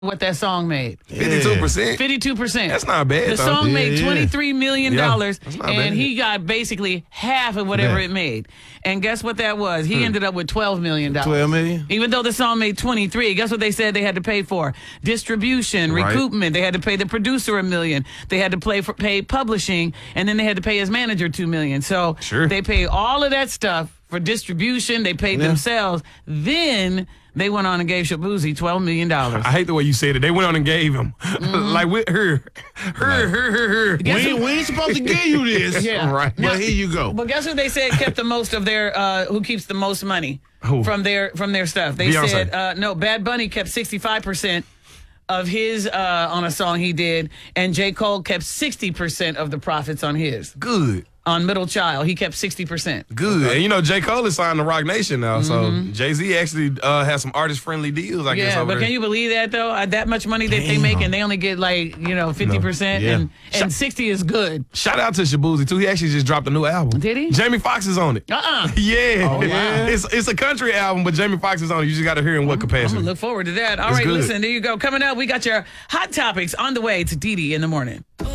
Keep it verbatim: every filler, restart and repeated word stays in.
what that song made. fifty-two percent? fifty-two percent. That's not bad, The though. song Yeah, made yeah. twenty-three million dollars, Yeah, that's not and bad. he got basically half of whatever Yeah. it made. And guess what that was? He Hmm. ended up with twelve million dollars. twelve million? Even though the song made twenty-three, guess what they said they had to pay for? Distribution, Right. recoupment. They had to pay the producer a million. They had to pay for pay publishing, and then they had to pay his manager two million. So Sure. they paid all of that stuff for distribution. They paid Yeah. themselves. Then they went on and gave Shabuzi twelve million dollars. I hate the way you said it. They went on and gave him. like with her. Her, her, her, her. Guess We, who- we ain't supposed to give you this. Yeah. Right. But here you go. But guess who they said kept the most of their, uh, who keeps the most money Who? from their from their stuff? They Beyonce. said, uh, no, Bad Bunny kept sixty-five percent of his uh, on a song he did, and J. Cole kept sixty percent of the profits on his. Good. On Middle Child, he kept sixty percent. Good. And you know, J. Cole is signed to Rock Nation now, so Jay-Z actually uh, has some artist-friendly deals, I guess, Yeah, over but there. can you believe that, though? Uh, that much money that they make, and they only get, like, you know, fifty percent, Yeah. and, and sixty is good. Shout out to Shabuzi, too. He actually just dropped a new album. Did he? Jamie Foxx is on it. Uh-uh. Yeah. Oh, yeah? It's, it's a country album, but Jamie Foxx is on it. You just got to hear in what I'm capacity. going to look forward to that. All It's right, good. listen, there you go. Coming up, we got your hot topics on the way to Dee Dee in the morning.